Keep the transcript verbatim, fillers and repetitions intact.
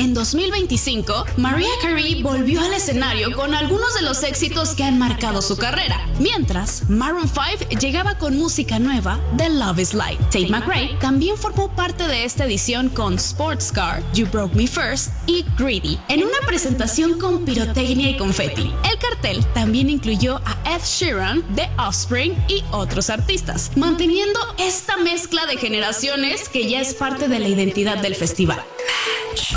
En dos mil veinticinco, Mariah Carey volvió al escenario con algunos de los éxitos que han marcado su carrera, mientras Maroon cinco llegaba con música nueva de Love is Life. Tate McRae también formó parte de esta edición con Sports Car, You Broke Me First y Greedy, en una presentación con pirotecnia y confeti. El cartel también incluyó a Ed Sheeran, The Offspring y otros artistas, manteniendo esta mezcla de generaciones que ya es parte de la identidad del festival.